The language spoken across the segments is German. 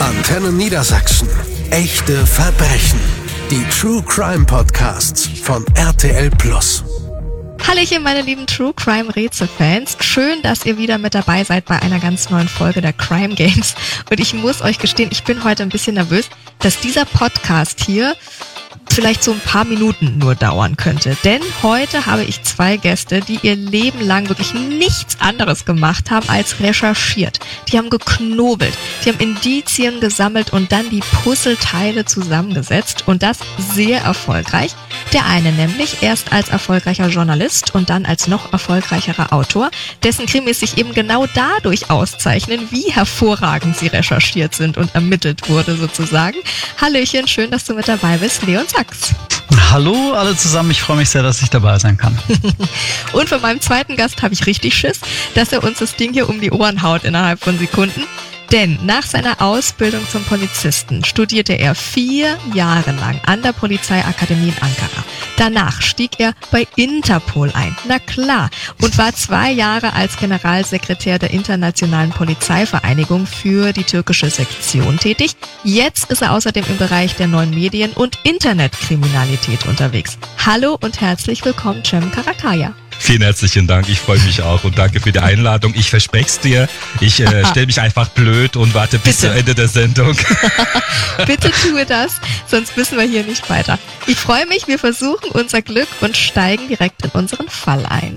Antenne Niedersachsen. Echte Verbrechen. Die True Crime Podcasts von RTL+. Hallöchen, meine lieben True Crime Rätselfans. Schön, dass ihr wieder mit dabei seid bei einer ganz neuen Folge der Crime Games. Und ich muss euch gestehen, ich bin heute ein bisschen nervös, dass dieser Podcast hier vielleicht so ein paar Minuten nur dauern könnte. Denn heute habe ich zwei Gäste, die ihr Leben lang wirklich nichts anderes gemacht haben als recherchiert. Die haben geknobelt, die haben Indizien gesammelt und dann die Puzzleteile zusammengesetzt und das sehr erfolgreich. Der eine nämlich erst als erfolgreicher Journalist und dann als noch erfolgreicherer Autor, dessen Krimis sich eben genau dadurch auszeichnen, wie hervorragend sie recherchiert sind und ermittelt wurde sozusagen. Hallöchen, schön, dass du mit dabei bist, Leon Sachs. Hallo alle zusammen, ich freue mich sehr, dass ich dabei sein kann. Und von meinem zweiten Gast habe ich richtig Schiss, dass er uns das Ding hier um die Ohren haut innerhalb von Sekunden. Denn nach seiner Ausbildung zum Polizisten studierte er 4 Jahre lang an der Polizeiakademie in Ankara. Danach stieg er bei Interpol ein, na klar, und war 2 Jahre als Generalsekretär der Internationalen Polizeivereinigung für die türkische Sektion tätig. Jetzt ist er außerdem im Bereich der neuen Medien und Internetkriminalität unterwegs. Hallo und herzlich willkommen, Cem Karakaya. Vielen herzlichen Dank, ich freue mich auch und danke für die Einladung. Ich verspreche es dir, ich stelle mich einfach blöd und warte bis zum Ende der Sendung. Bitte tue das, sonst wissen wir hier nicht weiter. Ich freue mich, wir versuchen unser Glück und steigen direkt in unseren Fall ein.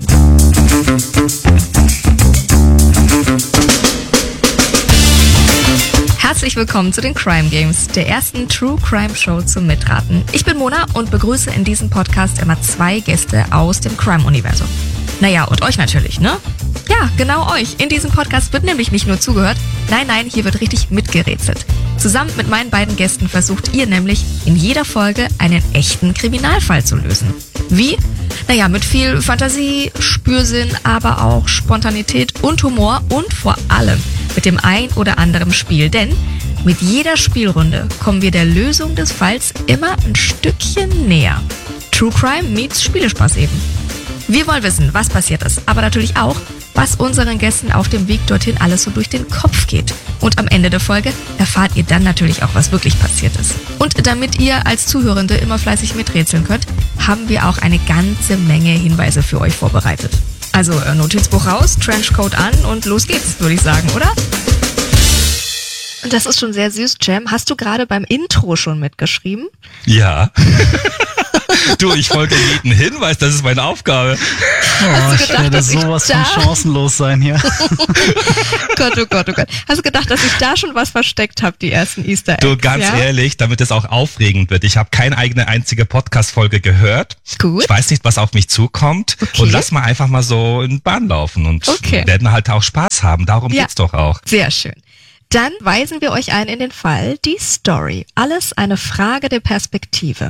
Herzlich willkommen zu den Crime Games, der ersten True Crime Show zum Mitraten. Ich bin Mona und begrüße in diesem Podcast immer 2 Gäste aus dem Crime-Universum. Naja, und euch natürlich, ne? Ja, genau euch. In diesem Podcast wird nämlich nicht nur zugehört, nein, hier wird richtig mitgerätselt. Zusammen mit meinen beiden Gästen versucht ihr nämlich in jeder Folge einen echten Kriminalfall zu lösen. Wie? Naja, mit viel Fantasie, Spürsinn, aber auch Spontanität und Humor und vor allem mit dem ein oder anderen Spiel. Denn mit jeder Spielrunde kommen wir der Lösung des Falls immer ein Stückchen näher. True Crime meets Spielespaß eben. Wir wollen wissen, was passiert ist, aber natürlich auch, was unseren Gästen auf dem Weg dorthin alles so durch den Kopf geht. Und am Ende der Folge erfahrt ihr dann natürlich auch, was wirklich passiert ist. Und damit ihr als Zuhörende immer fleißig miträtseln könnt, haben wir auch eine ganze Menge Hinweise für euch vorbereitet. Also Notizbuch raus, Trenchcoat an und los geht's, würde ich sagen, oder? Und das ist schon sehr süß, Cem. Hast du gerade beim Intro schon mitgeschrieben? Ja. Du, ich folge jedem Hinweis, das ist meine Aufgabe. Oh, ich werde sowas von chancenlos sein hier. Gott, oh Gott, oh Gott. Hast du gedacht, dass ich da schon was versteckt habe, die ersten Easter Eggs? Du, ganz ehrlich, damit es auch aufregend wird. Ich habe keine eigene einzige Podcast-Folge gehört. Gut. Ich weiß nicht, was auf mich zukommt. Okay. Und lass mal einfach mal so in Bahn laufen und werden halt auch Spaß haben. Darum geht's doch auch. Sehr schön. Dann weisen wir euch ein in den Fall, die Story. Alles eine Frage der Perspektive.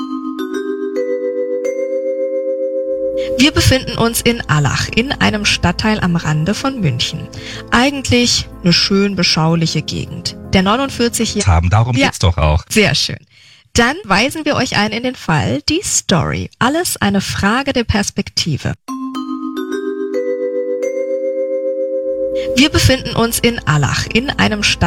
Wir befinden uns in Allach, in einem Stadtteil am Rande von München. Eigentlich eine schön beschauliche Gegend. Der 49-Jährige... Darum geht's doch auch. Sehr schön. Dann weisen wir euch ein in den Fall, die Story. Alles eine Frage der Perspektive. Wir befinden uns in Allach, in einem Stadtteil